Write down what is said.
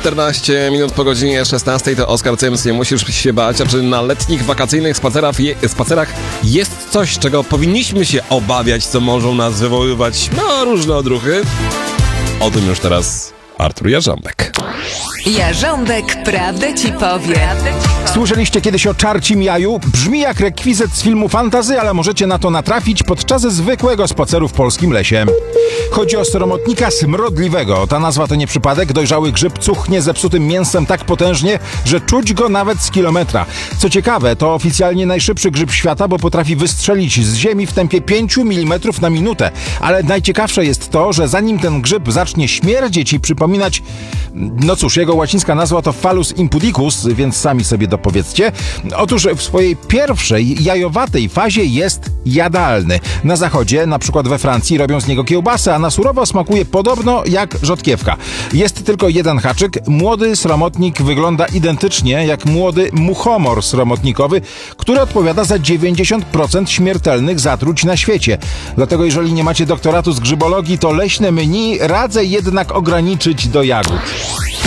14 minut po godzinie 16 to Oskar Cyms, nie musisz się bać, a czy na letnich wakacyjnych spacerach jest coś, czego powinniśmy się obawiać, co mogą nas wywoływać różne odruchy? O tym już teraz Artur Jarząbek. Jarząbek prawdę ci powie. Słyszeliście kiedyś o czarcim jaju? Brzmi jak rekwizyt z filmu fantasy, ale możecie na to natrafić podczas zwykłego spaceru w polskim lesie. Chodzi o sromotnika smrodliwego. Ta nazwa to nie przypadek. Dojrzały grzyb cuchnie zepsutym mięsem tak potężnie, że czuć go nawet z kilometra. Co ciekawe, to oficjalnie najszybszy grzyb świata, bo potrafi wystrzelić z ziemi w tempie 5 mm na minutę. Ale najciekawsze jest to, że zanim ten grzyb zacznie śmierdzieć i przypominać, no cóż, jego łacińska nazwa to Phallus impudicus, więc sami sobie dopowiedzcie. Otóż w swojej pierwszej, jajowatej fazie jest jadalny. Na zachodzie, na przykład we Francji, robią z niego kiełbasę, a na surowo smakuje podobno jak rzodkiewka. Jest tylko jeden haczyk. Młody sromotnik wygląda identycznie jak młody muchomor sromotnikowy, który odpowiada za 90% śmiertelnych zatruć na świecie. Dlatego jeżeli nie macie doktoratu z grzybologii, to leśne menu radzę jednak ograniczyć do jagód.